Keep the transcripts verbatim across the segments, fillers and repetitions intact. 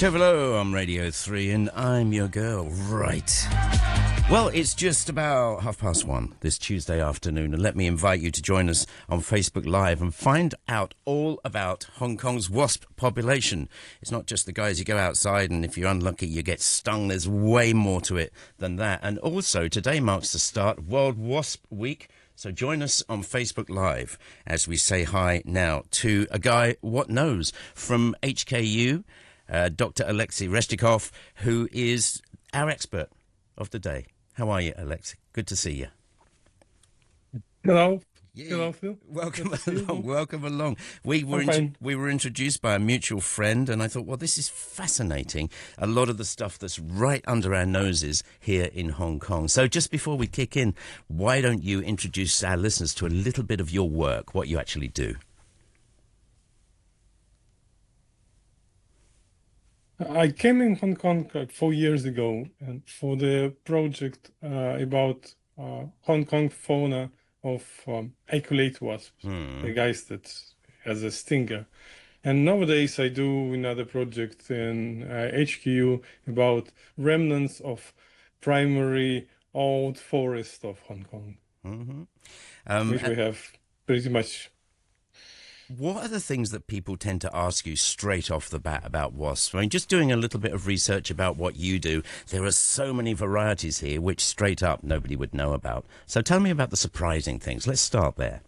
Chevolo on Radio three, and I'm your girl, right. Well, it's just about half past one this Tuesday afternoon, and let me invite you to join us on Facebook Live and find out all about Hong Kong's wasp population. It's not just the guys you go outside, and if you're unlucky, you get stung. There's way more to it than that. And also, today marks the start of World Wasp Week. So join us on Facebook Live as we say hi now to a guy, what knows, from H K U, uh, Doctor Alexei Reshtikov, who is our expert of the day. How are you, Alexei? Good to see you. Hello. Yeah. Hello, Phil. Welcome along. Welcome along. We were int- we were introduced by a mutual friend, and I thought, well, this is fascinating. A lot of the stuff that's right under our noses here in Hong Kong. So just before we kick in, why don't you introduce our listeners to a little bit of your work, what you actually do? I came in Hong Kong like four years ago, and for the project uh, about uh, Hong Kong fauna of um, aculeate wasps, Hmm. the guys that has a stinger. And nowadays I do another project in uh, H Q U about remnants of primary old forest of Hong Kong, Mm-hmm. Um, which we have pretty much. What are the things that people tend to ask you straight off the bat about wasps? I mean, just doing a little bit of research about what you do, there are so many varieties here which straight up nobody would know about. So tell me about the surprising things. Let's start there.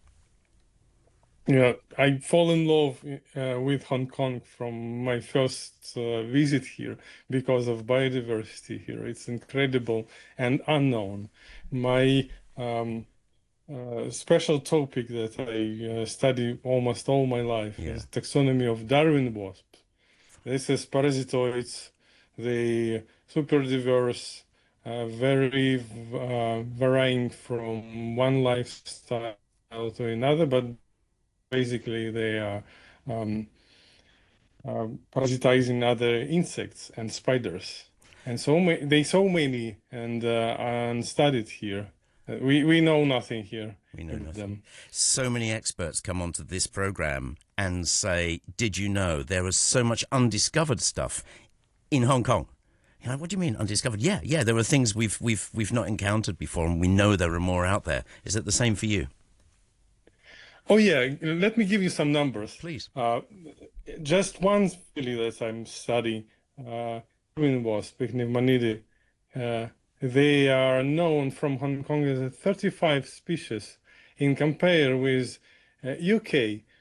Yeah, I fall in love uh, with Hong Kong from my first uh, visit here because of biodiversity here. It's incredible and unknown. My um, uh, special topic that I uh, study almost all my life Yeah. is taxonomy of Darwin wasps. This is parasitoids, they super diverse, uh, very uh, varying from one lifestyle to another, but basically they are um, uh, parasitizing other insects and spiders. And so ma- they so many and uh, unstudied here. Uh, we we know nothing here We know about nothing. them. So many experts come onto this program and say, did you know there is so much undiscovered stuff in Hong Kong? You know, what do you mean undiscovered? Yeah, yeah, there are things we've we've we've not encountered before, and we know there are more out there. Is it the same for you? Oh yeah, let me give you some numbers. Please. Uh, just one really that I'm studying, uh, Darwin wasp, Pichnimonidae. Uh, they are known from Hong Kong as thirty-five species. In compare with uh, U K,